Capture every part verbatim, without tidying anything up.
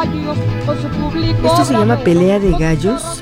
Esto se llama Pelea de Gallos.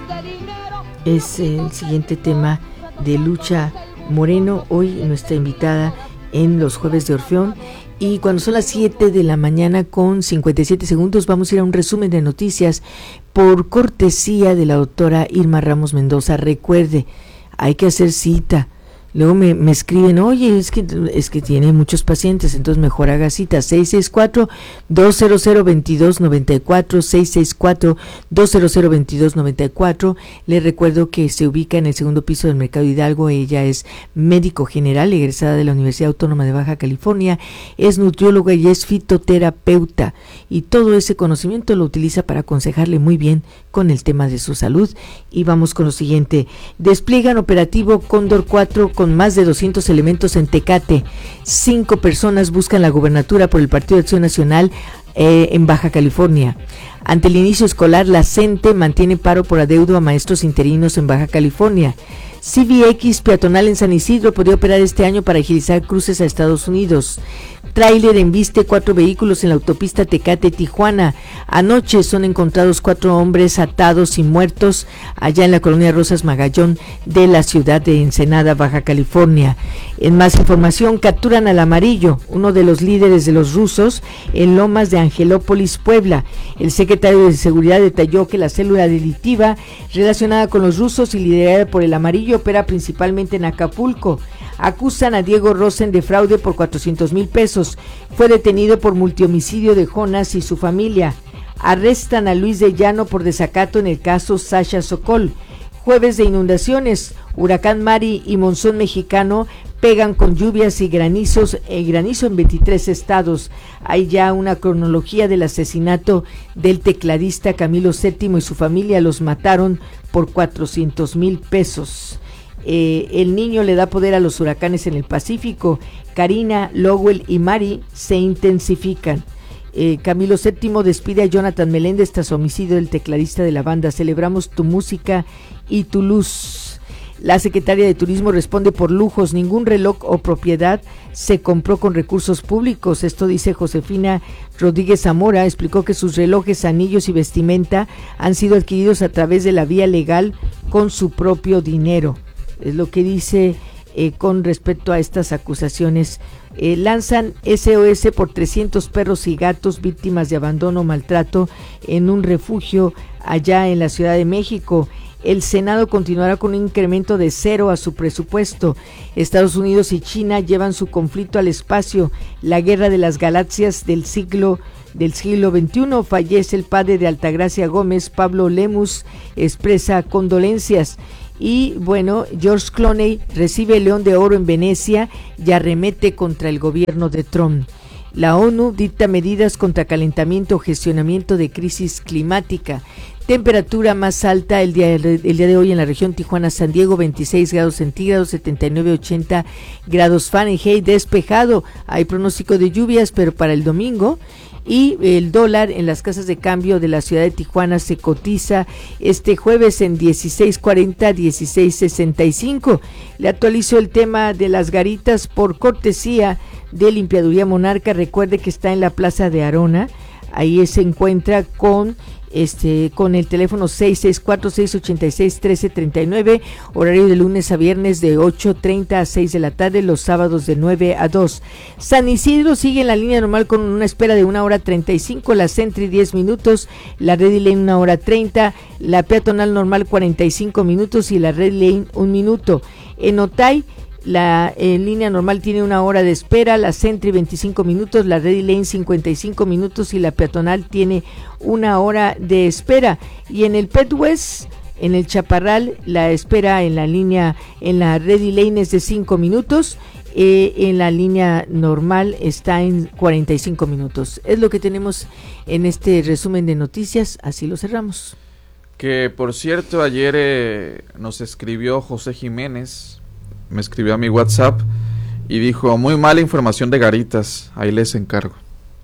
Es el siguiente tema de Lucha Moreno, hoy nuestra invitada en los Jueves de Orfeón. Y cuando son las siete de la mañana con cincuenta y siete segundos, vamos a ir a un resumen de noticias por cortesía de la doctora Irma Ramos Mendoza. Recuerde, hay que hacer cita. Luego me, me escriben, oye, es que es que tiene muchos pacientes, entonces mejor haga cita. seis seis cuatro, dos cero cero, dos dos nueve cuatro, seis seis cuatro, dos cero cero, dos dos nueve cuatro. Les recuerdo que se ubica en el segundo piso del Mercado Hidalgo. Ella es médico general, egresada de la Universidad Autónoma de Baja California, es nutrióloga y es fitoterapeuta. Y todo ese conocimiento lo utiliza para aconsejarle muy bien con el tema de su salud. Y vamos con lo siguiente. Despliegan operativo Cóndor cuatro con más de doscientos elementos en Tecate. Cinco personas buscan la gubernatura por el Partido de Acción Nacional eh, en Baja California. Ante el inicio escolar, la CENTE mantiene paro por adeudo a maestros interinos en Baja California. C B X peatonal en San Isidro podría operar este año para agilizar cruces a Estados Unidos. Tráiler embiste cuatro vehículos en la autopista Tecate-Tijuana. Anoche son encontrados cuatro hombres atados y muertos allá en la colonia Rosas Magallón de la ciudad de Ensenada, Baja California. En más información, capturan al Amarillo, uno de los líderes de los rusos, en Lomas de Angelópolis, Puebla. El secretario de Seguridad detalló que la célula delictiva relacionada con los rusos y liderada por el Amarillo opera principalmente en Acapulco. Acusan a Diego Rosen de fraude por cuatrocientos mil pesos. Fue detenido por multihomicidio de Jonas y su familia. Arrestan a Luis de Llano por desacato en el caso Sasha Sokol. Jueves de inundaciones. Huracán Mari y monzón mexicano pegan con lluvias y granizos, eh, granizo en veintitrés estados. Hay ya una cronología del asesinato del tecladista Camilo séptimo y su familia. Los mataron por cuatrocientos mil pesos. Eh, el niño le da poder a los huracanes en el Pacífico. Karina, Lowell y Mari se intensifican. Eh, Camilo séptimo despide a Jonathan Meléndez tras homicidio del tecladista de la banda. Celebramos tu música y tu luz. La secretaria de Turismo responde por lujos. Ningún reloj o propiedad se compró con recursos públicos. Esto dice Josefina Rodríguez Zamora. Explicó que sus relojes, anillos y vestimenta han sido adquiridos a través de la vía legal con su propio dinero. Es lo que dice eh, con respecto a estas acusaciones. Eh, lanzan S O S por trescientos perros y gatos víctimas de abandono o maltrato en un refugio allá en la Ciudad de México. El Senado continuará con un incremento de cero a su presupuesto. Estados Unidos y China llevan su conflicto al espacio. La guerra de las galaxias del siglo del siglo veintiuno. Fallece el padre de Altagracia Gómez, Pablo Lemus, expresa condolencias. Y bueno, George Clooney recibe el León de Oro en Venecia y arremete contra el gobierno de Trump. La ONU dicta medidas contra calentamiento o gestionamiento de crisis climática. Temperatura más alta el día, el día de hoy en la región Tijuana-San Diego, veintiséis grados centígrados, setenta y nueve, ochenta grados Fahrenheit, despejado. Hay pronóstico de lluvias, pero para el domingo. Y el dólar en las casas de cambio de la ciudad de Tijuana se cotiza este jueves en dieciséis cuarenta, dieciséis sesenta y cinco. Le actualizo el tema de las garitas por cortesía de Limpiaduría Monarca. Recuerde que está en la Plaza de Arona. Ahí se encuentra con este con el teléfono seis seis cuatro, seis ocho seis, uno tres tres nueve, horario de lunes a viernes de ocho treinta a seis de la tarde, los sábados de nueve a dos. San Isidro sigue en la línea normal con una espera de una hora treinta y cinco, la Sentry diez minutos, la Ready Lane una hora treinta, la peatonal normal cuarenta y cinco minutos y la Red Lane un minuto. En Otay la eh, línea normal tiene una hora de espera, la Sentry veinticinco minutos, la Ready Lane cincuenta y cinco minutos y la peatonal tiene una hora de espera. Y en el Pet West, en el Chaparral, la espera en la línea, en la Ready Lane es de cinco minutos, eh, en la línea normal está en cuarenta y cinco minutos. Es lo que tenemos en este resumen de noticias, así lo cerramos. Que por cierto, ayer eh, nos escribió José Jiménez, me escribió a mi WhatsApp y dijo, muy mala información de garitas, ahí les encargo,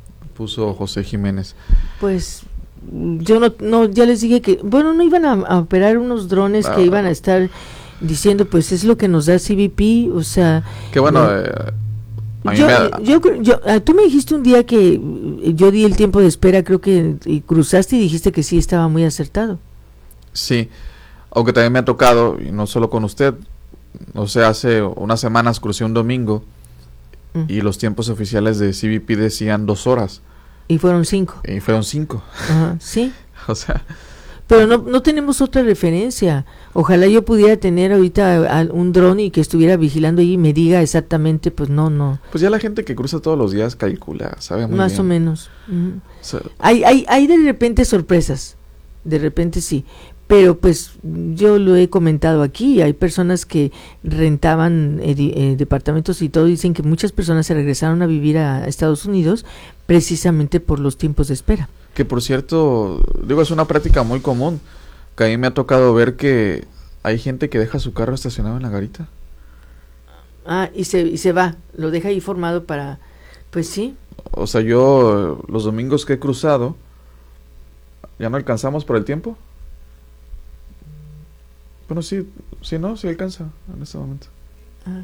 puso José Jiménez. Pues yo no, no ya les dije que, bueno, no iban a, a operar unos drones ah, que iban a estar diciendo, pues es lo que nos da C B P, o sea. Que bueno, eh, Yo, me... yo, yo, tú me dijiste un día que yo di el tiempo de espera, creo que y cruzaste y dijiste que sí estaba muy acertado. Sí, aunque también me ha tocado, y no solo con usted, o sea, hace unas semanas crucé un domingo mm. y los tiempos oficiales de C B P decían dos horas. Y fueron cinco. Y fueron cinco. Ajá, sí. O sea... Pero no, no tenemos otra referencia. Ojalá yo pudiera tener ahorita un dron y que estuviera vigilando y me diga exactamente, pues no, no. Pues ya la gente que cruza todos los días calcula, sabe muy Más bien. o menos. Uh-huh. O sea, hay, hay, hay de repente sorpresas, de repente sí. Pero pues yo lo he comentado aquí, hay personas que rentaban eh, eh, departamentos y todo, dicen que muchas personas se regresaron a vivir a Estados Unidos precisamente por los tiempos de espera. Que por cierto, digo, es una práctica muy común, que a mí me ha tocado ver que hay gente que deja su carro estacionado en la garita. Ah, y se, y se va, lo deja ahí formado para, pues sí. O sea, yo los domingos que he cruzado, ¿ya no alcanzamos por el tiempo? Bueno, sí, sí, no, sí alcanza en este momento. Ah.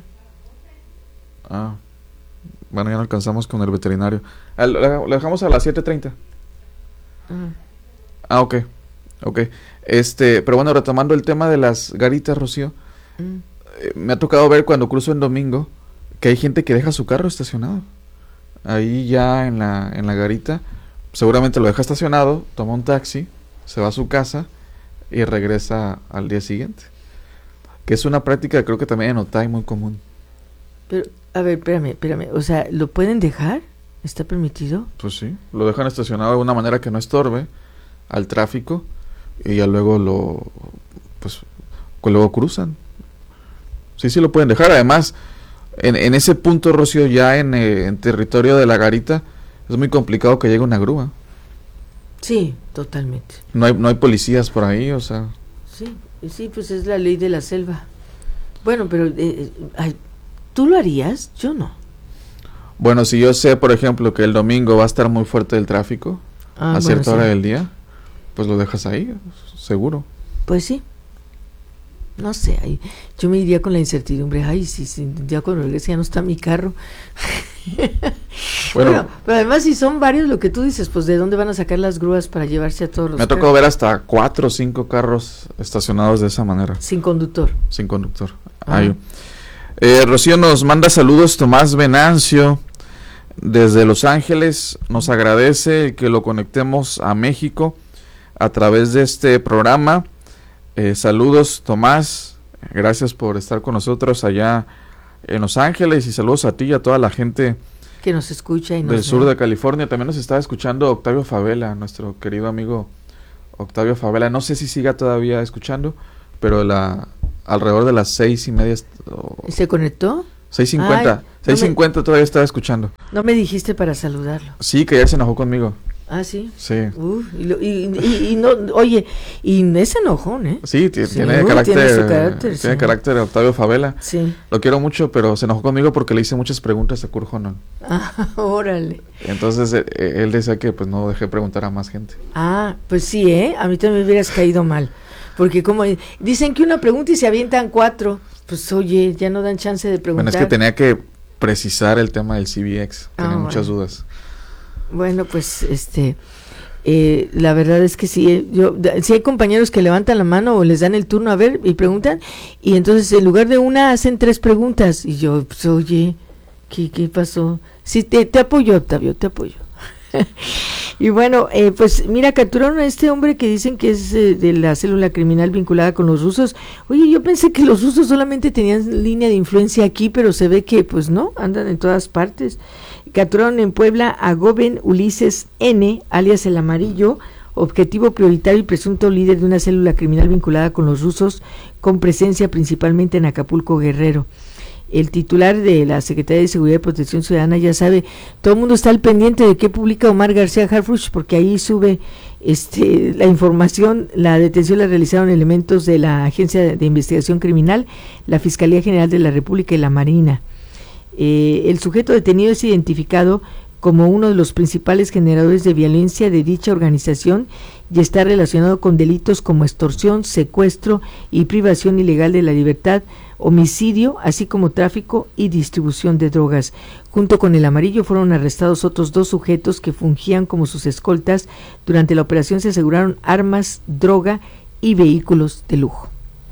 Ah, bueno, ya no alcanzamos con el veterinario. Ah, lo, lo dejamos a las siete treinta. Uh-huh. Ah, ok, ok. Este, pero bueno, retomando el tema de las garitas, Rocío, uh-huh. eh, me ha tocado ver cuando cruzo en domingo que hay gente que deja su carro estacionado ahí ya en la en la garita. Seguramente lo deja estacionado, toma un taxi, se va a su casa y regresa al día siguiente. Que es una práctica que creo que también en Otay muy común. Pero, a ver, espérame, espérame, o sea, ¿lo pueden dejar? ¿Está permitido? Pues sí, lo dejan estacionado de una manera que no estorbe al tráfico y ya luego lo, pues, luego cruzan. Sí, sí lo pueden dejar. Además, en, en ese punto, Rocío, ya en, eh, en territorio de la garita, es muy complicado que llegue una grúa. Sí, totalmente. No hay, no hay policías por ahí, o sea. Sí, sí, pues es la ley de la selva. Bueno, pero, eh, ay, ¿tú lo harías? Yo no. Bueno, si yo sé, por ejemplo, que el domingo va a estar muy fuerte el tráfico ah, a cierta bueno, hora sí. del día, pues lo dejas ahí, seguro. Pues sí. No sé, ahí, yo me iría con la incertidumbre. Ay, sí, sí, ya cuando regrese ya no está mi carro. Bueno, bueno, pero además si son varios, lo que tú dices, pues ¿de dónde van a sacar las grúas para llevarse a todos los Me ha tocado ver hasta cuatro o cinco carros estacionados de esa manera. Sin conductor. Sin conductor. Ah. Ahí. Eh, Rocío nos manda saludos, Tomás Venancio desde Los Ángeles, nos agradece que lo conectemos a México a través de este programa. Eh, saludos, Tomás, gracias por estar con nosotros allá en Los Ángeles y saludos a ti y a toda la gente que nos escucha y nos del sur de California. También nos está escuchando Octavio Favela, nuestro querido amigo Octavio Favela. No sé si siga todavía escuchando, pero la alrededor de las seis y media. Oh, ¿se conectó? Seis cincuenta. Seis cincuenta no todavía estaba escuchando. No me dijiste para saludarlo. Sí, que ya se enojó conmigo. Ah, sí. Sí. Uf, y, lo, y, y, y no, oye, y es enojón, ¿eh? Sí, t- sí tiene, uh, carácter, tiene su carácter. Tiene sí. carácter Octavio Favela. Sí. Lo quiero mucho, pero se enojó conmigo porque le hice muchas preguntas a Kurt Honor. Ah, órale. Entonces eh, él decía que pues no dejé preguntar a más gente. Ah, pues sí, ¿eh? A mí también me hubieras caído mal. Porque como dicen que una pregunta y se avientan cuatro, pues oye, ya no dan chance de preguntar. Bueno, es que tenía que precisar el tema del C B X, tenía ah, muchas bueno. dudas. Bueno, pues este, eh, la verdad es que sí, eh, yo, si hay compañeros que levantan la mano o les dan el turno a ver y preguntan, y entonces en lugar de una hacen tres preguntas, y yo, pues oye, ¿qué, qué pasó? Sí, te, te apoyo, Octavio, te apoyo. Y bueno, eh, pues mira, capturaron a este hombre que dicen que es eh, de la célula criminal vinculada con los rusos. Oye, yo pensé que los rusos solamente tenían línea de influencia aquí, pero se ve que pues no, andan en todas partes. Capturaron en Puebla a Goben Ulises N, alias El Amarillo, objetivo prioritario y presunto líder de una célula criminal vinculada con los rusos, con presencia principalmente en Acapulco, Guerrero. El titular de la Secretaría de Seguridad y Protección Ciudadana ya sabe, todo el mundo está al pendiente de qué publica Omar García Harfuch, porque ahí sube este la información. La detención la realizaron elementos de la Agencia de Investigación Criminal, la Fiscalía General de la República y la Marina. Eh, el sujeto detenido es identificado como uno de los principales generadores de violencia de dicha organización y está relacionado con delitos como extorsión, secuestro y privación ilegal de la libertad, homicidio, así como tráfico y distribución de drogas. Junto con el Amarillo fueron arrestados otros dos sujetos que fungían como sus escoltas. Durante la operación se aseguraron armas, droga y vehículos de lujo.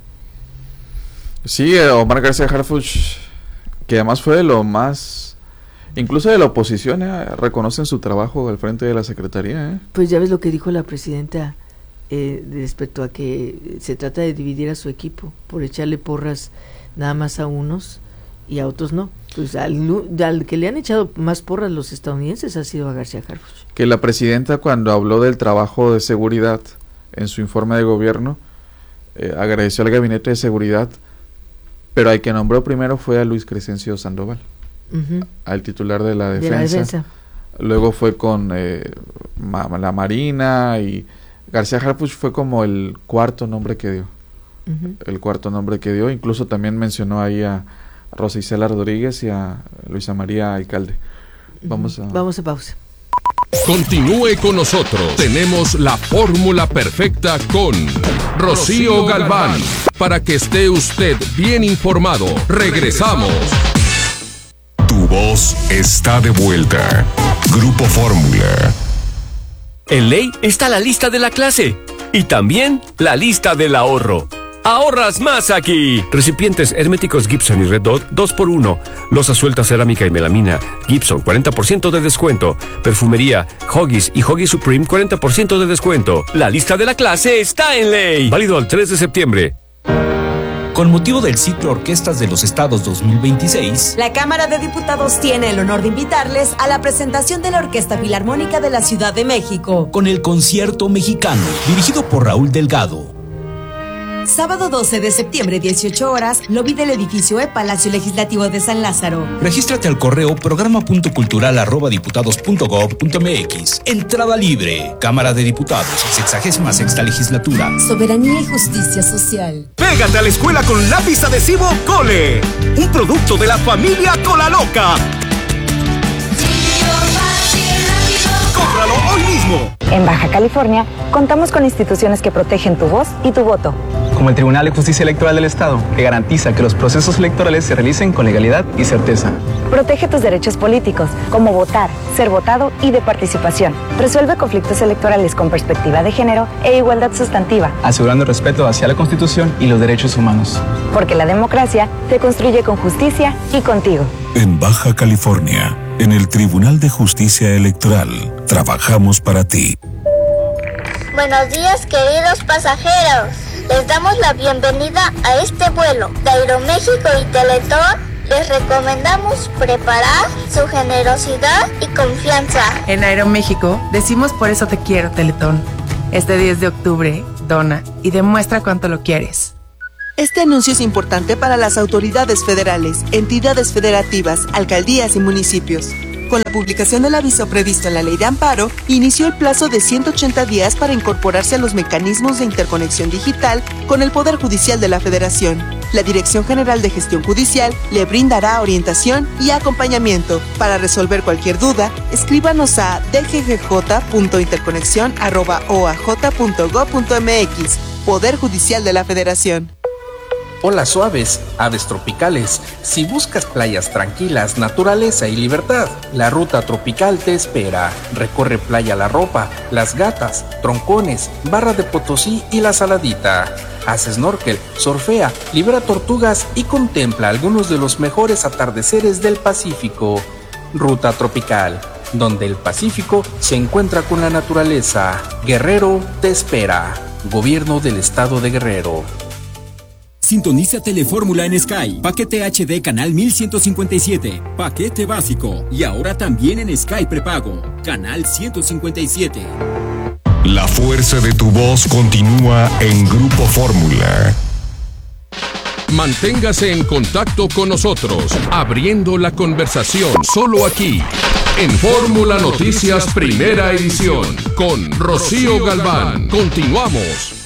Sí, Omar García Harfuch, que además fue de lo más, incluso de la oposición, ¿eh? reconocen su trabajo al frente de la Secretaría. ¿eh? Pues ya ves lo que dijo la presidenta eh, respecto a que se trata de dividir a su equipo por echarle porras nada más a unos y a otros no. Pues al, al que le han echado más porras los estadounidenses ha sido a García Harfuch. Que la presidenta, cuando habló del trabajo de seguridad en su informe de gobierno, eh, agradeció al gabinete de seguridad, pero al que nombró primero fue a Luis Crescencio Sandoval, uh-huh. al titular de la defensa. De la defensa. Luego fue con eh, ma, la Marina, y García Harfuch fue como el cuarto nombre que dio. Uh-huh. El cuarto nombre que dio. Incluso también mencionó ahí a Rosa Isela Rodríguez y a Luisa María Alcalde. Vamos a... Vamos a pausa. Continúe con nosotros. Tenemos la fórmula perfecta con Rocío Galván. Para que esté usted bien informado. Regresamos. Tu voz está de vuelta. Grupo Fórmula. En Ley está la lista de la clase y también la lista del ahorro. ¡Ahorras más aquí! Recipientes herméticos Gibson y Red Dot dos por uno. Loza suelta cerámica y melamina Gibson cuarenta por ciento de descuento. Perfumería Huggies y Huggies Supreme cuarenta por ciento de descuento. La lista de la clase está en Ley. Válido al tres de septiembre. Con motivo del ciclo Orquestas de los Estados dos mil veintiséis, la Cámara de Diputados tiene el honor de invitarles a la presentación de la Orquesta Filarmónica de la Ciudad de México, con el Concierto Mexicano, dirigido por Raúl Delgado. Sábado doce de septiembre, dieciocho horas, lobby del edificio E, Palacio Legislativo de San Lázaro. Regístrate al correo programa.cultural arroba diputados punto gob punto mx. Entrada libre. Cámara de Diputados, sexagésima sexta legislatura. Soberanía y justicia social. Pégate a la escuela con lápiz adhesivo Cole, un producto de la familia Cola Loca. ¡Cómpralo hoy mismo! En Baja California, contamos con instituciones que protegen tu voz y tu voto. Como el Tribunal de Justicia Electoral del Estado, que garantiza que los procesos electorales se realicen con legalidad y certeza. Protege tus derechos políticos, como votar, ser votado y de participación. Resuelve conflictos electorales con perspectiva de género e igualdad sustantiva. Asegurando el respeto hacia la Constitución y los derechos humanos. Porque la democracia se construye con justicia y contigo. En Baja California, en el Tribunal de Justicia Electoral, trabajamos para ti. Buenos días, queridos pasajeros. Les damos la bienvenida a este vuelo de Aeroméxico y Teletón. Les recomendamos preparar su generosidad y confianza. En Aeroméxico decimos por eso te quiero, Teletón. Este diez de octubre, dona y demuestra cuánto lo quieres. Este anuncio es importante para las autoridades federales, entidades federativas, alcaldías y municipios. Con la publicación del aviso previsto en la Ley de Amparo, inició el plazo de ciento ochenta días para incorporarse a los mecanismos de interconexión digital con el Poder Judicial de la Federación. La Dirección General de Gestión Judicial le brindará orientación y acompañamiento. Para resolver cualquier duda, escríbanos a d g g j punto interconexión arroba o a j punto gob punto m x. Poder Judicial de la Federación. Olas suaves, aves tropicales. Si buscas playas tranquilas, naturaleza y libertad, la ruta tropical te espera. Recorre Playa La Ropa, Las Gatas, Troncones, Barra de Potosí y La Saladita. Haz snorkel, surfea, libera tortugas y contempla algunos de los mejores atardeceres del Pacífico. Ruta tropical, donde el Pacífico se encuentra con la naturaleza. Guerrero te espera. Gobierno del Estado de Guerrero. Sintoniza Telefórmula en Sky. Paquete H D Canal mil ciento cincuenta y siete. Paquete básico. Y ahora también en Sky Prepago. Canal ciento cincuenta y siete. La fuerza de tu voz continúa en Grupo Fórmula. Manténgase en contacto con nosotros, abriendo la conversación solo aquí, en Fórmula Noticias Primera Edición, con Rocío Galván. Continuamos.